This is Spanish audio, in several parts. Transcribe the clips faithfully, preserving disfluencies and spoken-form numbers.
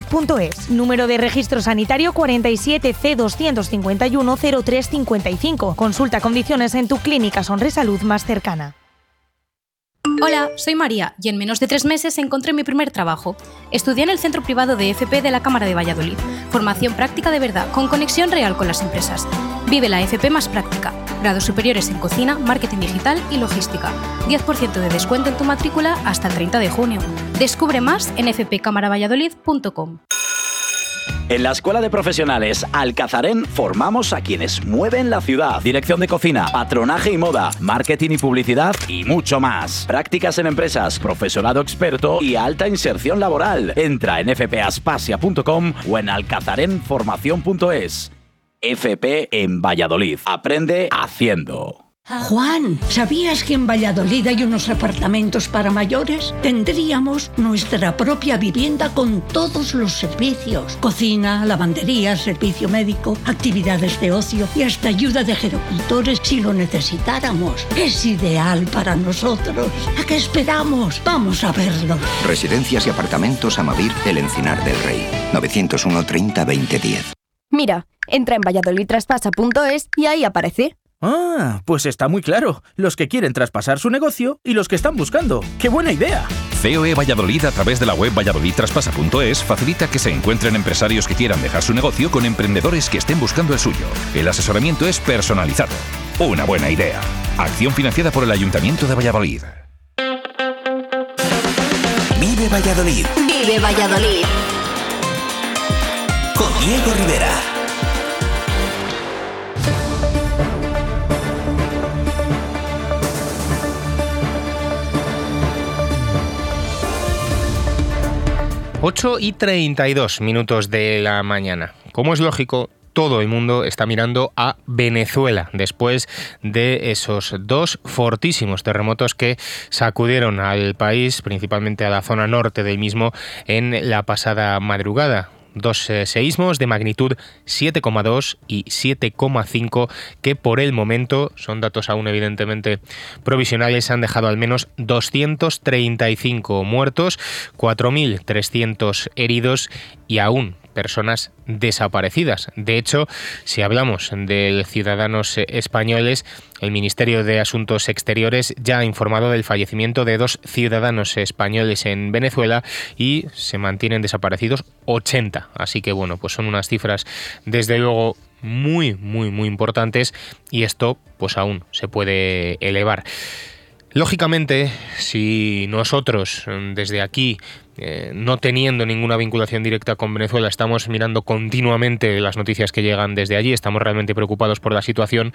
punto es. Número de registro sanitario cuarenta y siete C doscientos cincuenta y uno cero tres cincuenta y cinco. Consulta condiciones en tu clínica Sonrisalud más cercana. Hola, soy María y en menos de tres meses encontré mi primer trabajo. Estudié en el Centro Privado de F P de la Cámara de Valladolid. Formación práctica de verdad, con conexión real con las empresas. Vive la F P más práctica. Grados superiores en cocina, marketing digital y logística. diez por ciento de descuento en tu matrícula hasta el treinta de junio. Descubre más en f p cámara valladolid punto com. En la Escuela de Profesionales Alcazarén formamos a quienes mueven la ciudad. Dirección de cocina, patronaje y moda, marketing y publicidad y mucho más. Prácticas en empresas, profesorado experto y alta inserción laboral. Entra en f p aspasia punto com o en alcazaren formación punto es. F P en Valladolid. Aprende haciendo. Juan, ¿sabías que en Valladolid hay unos apartamentos para mayores? Tendríamos nuestra propia vivienda con todos los servicios. Cocina, lavandería, servicio médico, actividades de ocio y hasta ayuda de gerocultores si lo necesitáramos. Es ideal para nosotros. ¿A qué esperamos? Vamos a verlo. Residencias y apartamentos Amavir, El Encinar del Rey. novecientos uno treinta veinte diez. Mira, entra en valladolid traspasa punto es y ahí aparece. Ah, pues está muy claro. Los que quieren traspasar su negocio y los que están buscando. ¡Qué buena idea! C O E Valladolid, a través de la web valladolid traspasa punto es, facilita que se encuentren empresarios que quieran dejar su negocio con emprendedores que estén buscando el suyo. El asesoramiento es personalizado. Una buena idea. Acción financiada por el Ayuntamiento de Valladolid. Vive Valladolid. Vive Valladolid. Con Diego Rivera. ocho y treinta y dos minutos de la mañana. Como es lógico, todo el mundo está mirando a Venezuela después de esos dos fortísimos terremotos que sacudieron al país, principalmente a la zona norte del mismo, en la pasada madrugada. Dos eh, seísmos de magnitud siete coma dos y siete coma cinco que por el momento, son datos aún evidentemente provisionales, han dejado al menos doscientos treinta y cinco muertos, cuatro mil trescientos heridos y aún personas desaparecidas. De hecho, si hablamos de ciudadanos españoles, el Ministerio de Asuntos Exteriores ya ha informado del fallecimiento de dos ciudadanos españoles en Venezuela y se mantienen desaparecidos ochenta. Así que bueno, pues son unas cifras desde luego muy, muy, muy importantes y esto pues aún se puede elevar. Lógicamente, si nosotros desde aquí, eh, no teniendo ninguna vinculación directa con Venezuela, estamos mirando continuamente las noticias que llegan desde allí, estamos realmente preocupados por la situación,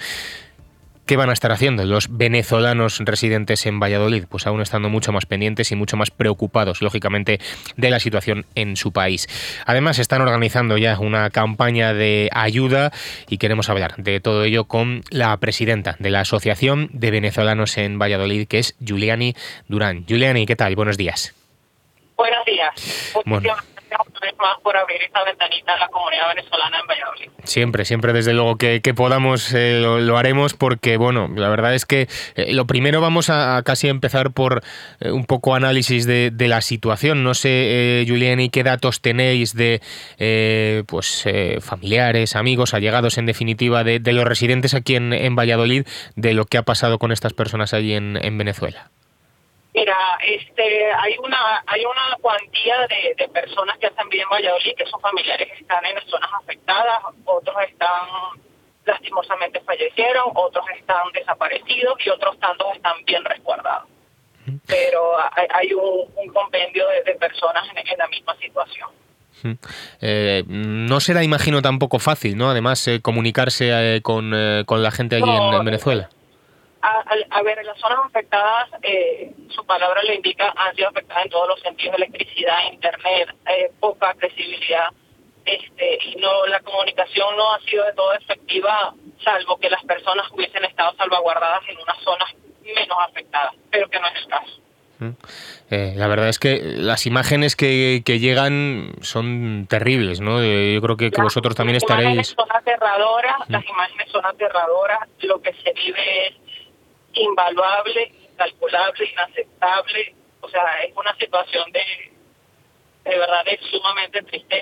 ¿qué van a estar haciendo los venezolanos residentes en Valladolid? Pues aún estando mucho más pendientes y mucho más preocupados, lógicamente, de la situación en su país. Además, están organizando ya una campaña de ayuda y queremos hablar de todo ello con la presidenta de la Asociación de Venezolanos en Valladolid, que es Juliani Durán. Juliani, ¿qué tal? Buenos días. Buenos días. Bueno. Una vez más por abrir esta ventanita a la comunidad venezolana en Valladolid. Siempre, siempre desde luego que, que podamos eh, lo, lo haremos porque, bueno, la verdad es que eh, lo primero vamos a, a casi empezar por eh, un poco análisis de, de la situación. No sé, eh, Juliani, qué datos tenéis de eh, pues eh, familiares, amigos, allegados en definitiva, de, de los residentes aquí en, en Valladolid, de lo que ha pasado con estas personas allí en, en Venezuela. Mira, este, hay una hay una cuantía de, de personas que están viviendo en Valladolid, que sus familiares están en las zonas afectadas, otros están lastimosamente fallecieron, otros están desaparecidos y otros tantos están bien resguardados. Pero hay, hay un, un compendio de, de personas en, en la misma situación. Eh, no será, imagino, tampoco fácil, ¿no? Además, eh, comunicarse eh, con, eh, con la gente allí no, en, en Venezuela. A, a, a ver, en las zonas afectadas, eh, su palabra lo indica, han sido afectadas en todos los sentidos: electricidad, internet, eh, poca accesibilidad, este, y no la comunicación no ha sido de todo efectiva, salvo que las personas hubiesen estado salvaguardadas en unas zonas menos afectadas, pero que no es el caso. Eh, la verdad es que las imágenes que, que llegan son terribles, ¿no? Eh, yo creo que, que las, vosotros también estaréis... Las imágenes son aterradoras, ¿Mm? las imágenes son aterradoras, lo que se vive es invaluable, incalculable, inaceptable. O sea, es una situación de de verdad de sumamente tristeza.